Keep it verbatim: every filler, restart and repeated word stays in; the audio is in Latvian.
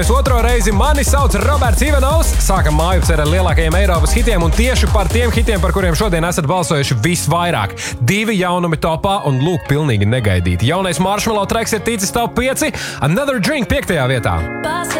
Otro reizi mani sauc Roberts Ivanovs. Sākam māju ar lielākajiem Eiropas hitiem un tieši par tiem hitiem, par kuriem šodien esat balsojuši visvairāk. Divi jaunumi topā un lūk pilnīgi negaidīti. Jaunais Marshmallow tracks ir ticis top pieci, Another Drink piektajā vietā.